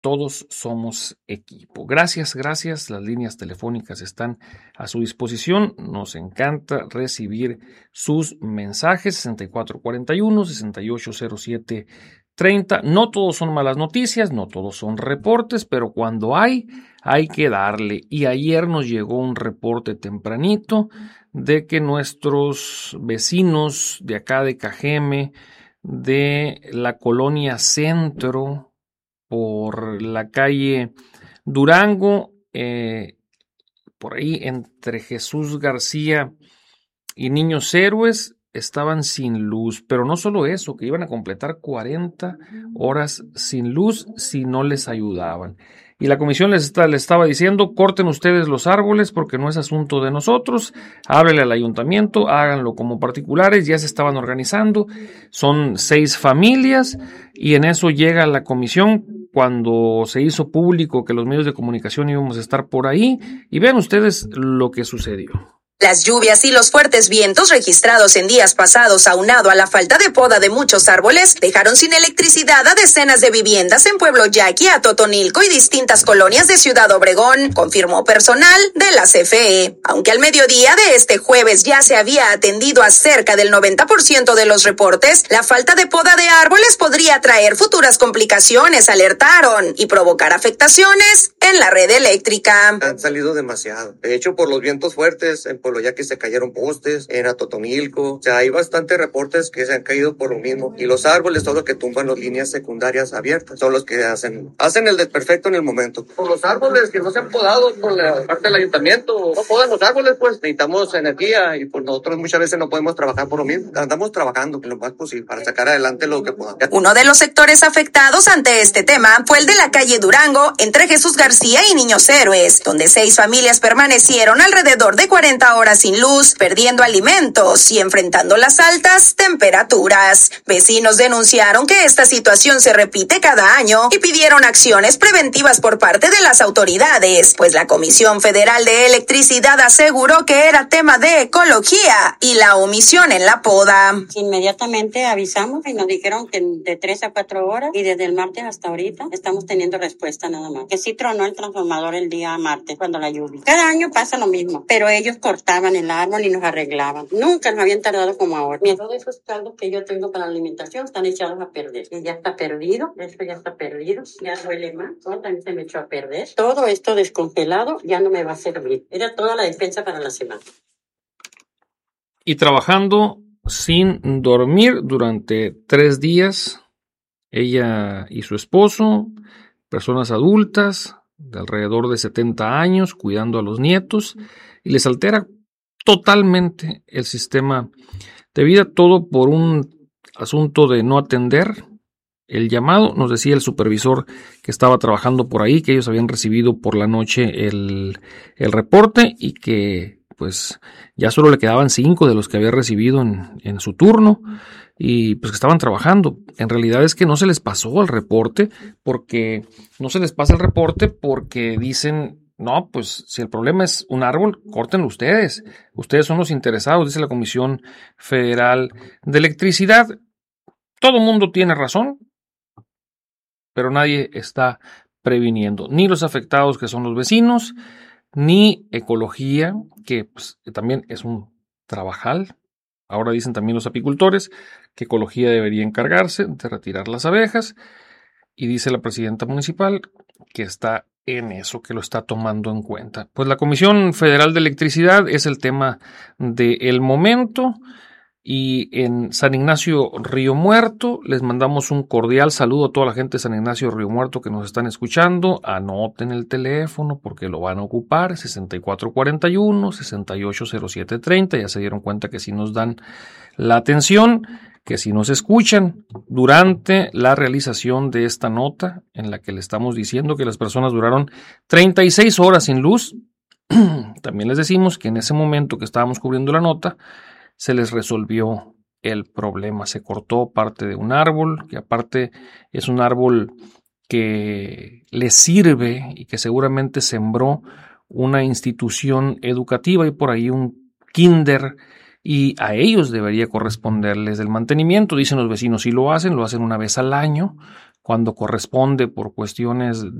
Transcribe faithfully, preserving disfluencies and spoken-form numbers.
todos somos equipo. Gracias, gracias. Las líneas telefónicas están a su disposición. Nos encanta recibir sus mensajes. sesenta y cuatro cuarenta y uno, sesenta y ocho cero siete treinta. No todos son malas noticias, no todos son reportes, pero cuando hay, hay que darle. Y ayer nos llegó un reporte tempranito de que nuestros vecinos de acá de Cajeme, de la colonia Centro, por la calle Durango, eh, por ahí entre Jesús García y Niños Héroes, estaban sin luz. Pero no solo eso, que iban a completar cuarenta horas sin luz si no les ayudaban. Y la comisión les, está, les estaba diciendo, corten ustedes los árboles porque no es asunto de nosotros, háblenle al ayuntamiento, háganlo como particulares, ya se estaban organizando, son seis familias y en eso llega la comisión cuando se hizo público que los medios de comunicación íbamos a estar por ahí y vean ustedes lo que sucedió. Las lluvias y los fuertes vientos registrados en días pasados, aunado a la falta de poda de muchos árboles, dejaron sin electricidad a decenas de viviendas en Pueblo Yaqui, Atotonilco y distintas colonias de Ciudad Obregón, confirmó personal de la C F E. Aunque al mediodía de este jueves ya se había atendido a cerca del noventa por ciento de los reportes, la falta de poda de árboles podría traer futuras complicaciones, alertaron, y provocar afectaciones en la red eléctrica. Han salido demasiado. De hecho, por los vientos fuertes, en Pueblo Yaqui se cayeron postes, en Atotonilco. O sea, hay bastantes reportes que se han caído por lo mismo. Y los árboles, todo lo que tumban las líneas secundarias abiertas, son los que hacen, hacen el desperfecto en el momento. Por los árboles que no se han podado por la parte del ayuntamiento, no podan los árboles, pues necesitamos energía y pues nosotros muchas veces no podemos trabajar por lo mismo. Andamos trabajando lo más posible para sacar adelante lo que podamos. Uno de los sectores afectados ante este tema fue el de la calle Durango, entre Jesús García y Niños Héroes, donde seis familias permanecieron alrededor de cuarenta horas sin luz, perdiendo alimentos y enfrentando las altas temperaturas. Vecinos denunciaron que esta situación se repite cada año y pidieron acciones preventivas por parte de las autoridades, pues la Comisión Federal de Electricidad aseguró que era tema de ecología y la omisión en la poda. Inmediatamente avisamos y nos dijeron que de tres a cuatro horas y desde el martes hasta ahorita estamos teniendo respuesta nada más. Que sí tronó el transformador el día martes cuando la lluvia. Cada año pasa lo mismo, pero ellos cortaban el árbol y nos arreglaban. Nunca nos habían tardado como ahora. Mira, todos esos caldos que yo tengo para la alimentación están echados a perder. Y ya está perdido, esto ya está perdido, ya duele más, todo también se me echó a perder. Todo esto descongelado ya no me va a servir. Era toda la despensa para la semana. Y trabajando sin dormir durante tres días, ella y su esposo, personas adultas de alrededor de setenta años, cuidando a los nietos, y les altera totalmente el sistema de vida, todo por un asunto de no atender el llamado. Nos decía el supervisor que estaba trabajando por ahí, que ellos habían recibido por la noche el, el reporte y que pues ya solo le quedaban cinco de los que había recibido en, en su turno y pues que estaban trabajando. En realidad es que no se les pasó el reporte porque no se les pasa el reporte porque dicen, no, pues si el problema es un árbol, córtenlo ustedes. Ustedes son los interesados, dice la Comisión Federal de Electricidad. Todo el mundo tiene razón, pero nadie está previniendo. Ni los afectados, que son los vecinos, ni ecología, que pues, también es un trabajal. Ahora dicen también los apicultores que ecología debería encargarse de retirar las abejas. Y dice la presidenta municipal que está en eso, que lo está tomando en cuenta. Pues la Comisión Federal de Electricidad es el tema del momento. Y en San Ignacio Río Muerto les mandamos un cordial saludo a toda la gente de San Ignacio Río Muerto que nos están escuchando. Anoten el teléfono porque lo van a ocupar, sesenta y cuatro cuarenta y uno, sesenta y ocho cero siete treinta. Ya se dieron cuenta que si nos dan la atención, que si nos escuchan durante la realización de esta nota en la que le estamos diciendo que las personas duraron treinta y seis horas sin luz. También les decimos que en ese momento que estábamos cubriendo la nota se les resolvió el problema. Se cortó parte de un árbol, que aparte es un árbol que les sirve y que seguramente sembró una institución educativa y por ahí un kinder, y a ellos debería corresponderles el mantenimiento. Dicen los vecinos, si lo hacen, lo hacen una vez al año, cuando corresponde por cuestiones